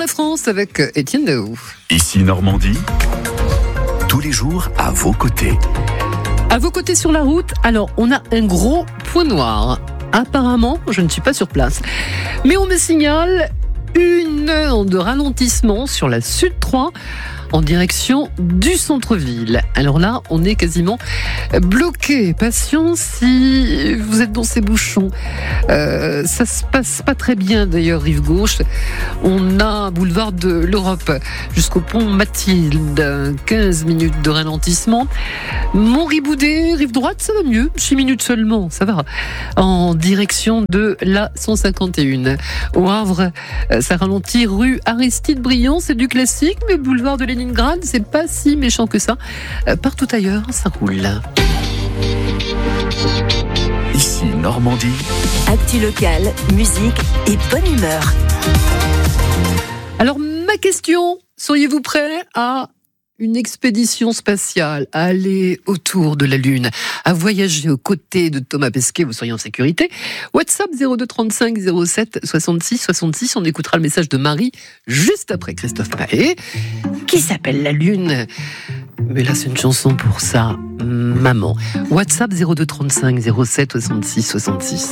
la France avec Étienne Daou. Ici Normandie, tous les jours à vos côtés. À vos côtés sur la route, alors on a un gros point noir. Apparemment, je ne suis pas sur place. Mais on me signale 1 heure de ralentissement sur la Sud 3 en direction du centre-ville. Alors là, on est quasiment bloqué. Patience si vous êtes dans ces bouchons. Ça se passe pas très bien d'ailleurs, rive gauche. On a boulevard de l'Europe jusqu'au pont Mathilde. 15 minutes de ralentissement. Montriboudet, rive droite, ça va mieux. 6 minutes seulement, ça va. En direction de la 151. Au Havre, ça ralentit rue Aristide Briand, c'est du classique, mais boulevard de Léningrad, c'est pas si méchant que ça. Partout ailleurs, ça roule. Ici Normandie. Actu locale, musique et bonne humeur. Alors, ma question, seriez-vous prêt à une expédition spatiale, à aller autour de la Lune, à voyager aux côtés de Thomas Pesquet, vous seriez en sécurité? WhatsApp 02 35 07 66 66, on écoutera le message de Marie juste après Christophe Paet, qui s'appelle La Lune. Mais là, c'est une chanson pour sa maman. WhatsApp 02 35 07 66 66.